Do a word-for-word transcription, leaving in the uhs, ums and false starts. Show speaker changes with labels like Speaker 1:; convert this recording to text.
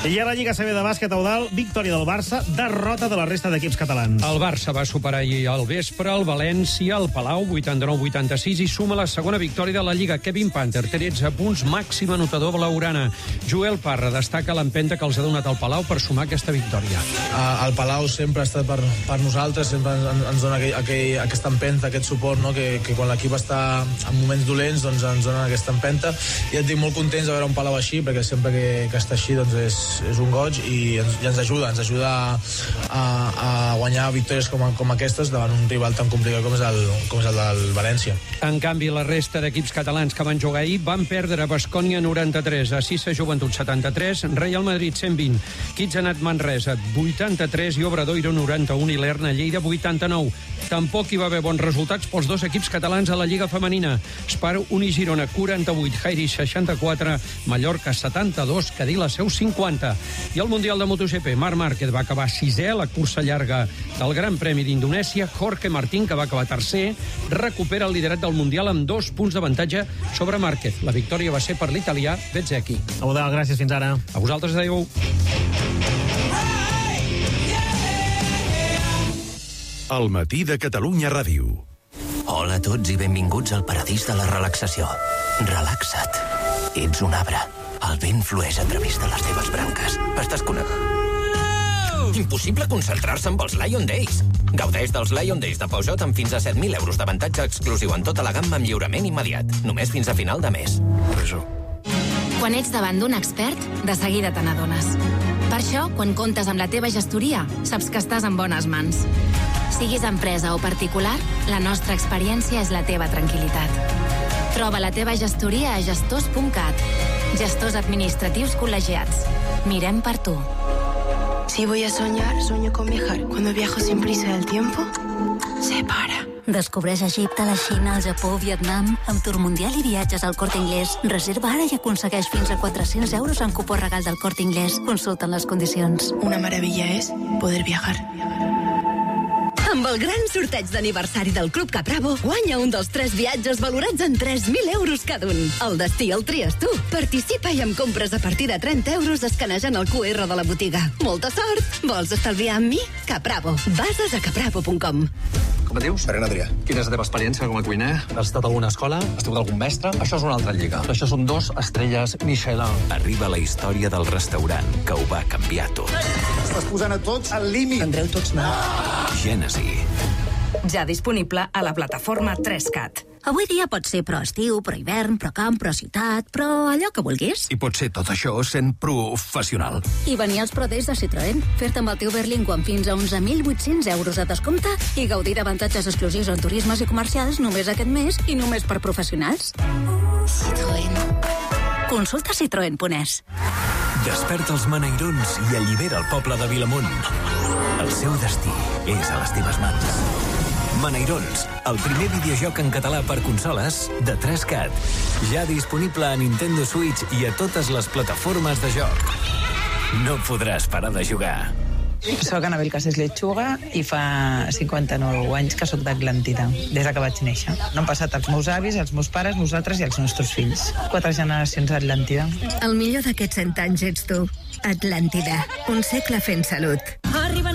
Speaker 1: I a la Lliga C B de bàsquet, Eudald, victòria del Barça, derrota de la resta d'equips catalans.
Speaker 2: El Barça va superar ahir al vespre el València, al Palau, vuitanta-nou vuitanta-sis, i suma la segona victòria de la Lliga. Kevin Panther, tretze punts, màxim anotador blaugrana. Joel Parra destaca l'empenta que els ha donat el Palau per sumar aquesta victòria.
Speaker 3: Uh, el Palau sempre ha estat per, per nosaltres, sempre ens, ens dona aquell, aquell, aquesta empenta, aquest suport, no? que, que quan l'equip està en moments dolents doncs ens dona aquesta empenta, i et dic molt contents de veure un Palau així, perquè sempre que, que està així doncs és, és un goig, i ens, i ens ajuda, ens ajuda a, a guanyar victòries com, com aquestes davant un rival tan complicat com és el, com és el del València.
Speaker 2: En canvi, la resta d'equips catalans que van jugar ahir van perdre a Baskonia noranta-tres, a Sissa Joventut setanta-tres, Real Madrid cent vint, Kitzenat Manresa vuitanta-tres i Obradoiro noranta-un i l'Erna Lleida vuitanta-nou. Tampoc hi va haver bons resultats pels dos equips catalans a la Lliga Femenina. Espar Uni Girona quaranta-vuit, Jairi seixanta-quatre, Mallorca setanta-dos, Cadila Seu cinquanta. I al Mundial de MotoGP, Marc Márquez va acabar sisè a la cursa llarga del Gran Premi d'Indonèsia. Jorge Martín, que va acabar tercer, recupera el liderat del Mundial amb dos punts d'avantatge sobre Márquez. La victòria va ser per l'italià Bezzecchi.
Speaker 1: Eudald, gràcies, fins ara.
Speaker 2: A vosaltres, adéu.
Speaker 4: El matí de Catalunya Ràdio.
Speaker 5: Hola a tots i benvinguts al paradís de la relaxació. Relaxa't. Ets un arbre. El vent flueix a través de les teves branques. Estàs connectat. Impossible concentrar-se amb els Lion Days. Gaudeix dels Lion Days de Peugeot amb fins a set mil euros d'avantatge exclusiu en tota la gamma amb lliurament immediat. Només fins a final de mes.
Speaker 6: Quan ets davant d'un expert, de seguida te n'adones. Per això, quan comptes amb la teva gestoria, saps que estàs en bones mans. Siguis empresa o particular, la nostra experiència és la teva tranquil·litat. Troba la teva gestoria a gestors punt cat. Gestors administratius col·legiats. Mirem per tu.
Speaker 7: Si voy a soñar, sueño con viajar. Cuando viajo sin prisa del tiempo, se para.
Speaker 8: Descobreix Egipte, la Xina, el Japó, Vietnam. Amb Tour Mundial i viatges al Corte Inglés. Reserva ara i aconsegueix fins a quatre-cents euros en cupó regal del Corte Inglés. Consulta les condicions.
Speaker 7: Una maravilla es poder viajar.
Speaker 9: Amb el gran sorteig d'aniversari del Club Capravo, guanya un dels tres viatges valorats en tres mil euros cada un. El destí el tries tu. Participa i amb compres a partir de trenta euros escanejant el Q R de la botiga. Molta sort! Vols estalviar amb mi? Capravo. Bases a capravo punt com.
Speaker 10: Com et dius?
Speaker 11: Ferran Adrià.
Speaker 10: Quina és la teva experiència com a cuiner? Has estat a alguna escola? Has tingut algun mestre? Això és una altra lliga. Això són dos estrelles Michelin.
Speaker 4: Arriba la història del restaurant que ho va canviar tot.
Speaker 11: Estàs posant a tots al límit.
Speaker 7: Andreu tots mal.
Speaker 4: Gènesi.
Speaker 12: Ja disponible a la plataforma tres cat.
Speaker 8: Avui dia pot ser pro estiu, pro hivern, pro camp, pro ciutat, però allò que vulguis.
Speaker 4: I pot ser tot això sent professional.
Speaker 8: I venir als Pro Days de Citroën, fer-te amb el teu Berlingo amb fins a onze mil vuit-cents euros de descompte i gaudir d'avantatges exclusius en turismes i comercials només aquest mes i només per professionals.
Speaker 7: Citroën.
Speaker 8: Consulta citroen punt es.
Speaker 4: Desperta els maneirons i allibera el poble de Vilamunt. El seu destí és a les teves mans. Maneirons, el primer videojoc en català per consoles de tres cat. Ja disponible a Nintendo Switch i a totes les plataformes de joc. No podràs parar de jugar.
Speaker 13: Soc Anabel Casés Lechuga i fa cinquanta-nou anys que sóc d'Atlàntida, des que vaig néixer. No han passat els meus avis, els meus pares, nosaltres i els nostres fills. Quatre generacions d'Atlàntida.
Speaker 14: El millor d'aquests cent anys ets tu. Atlàntida, un segle fent salut.
Speaker 9: Arriben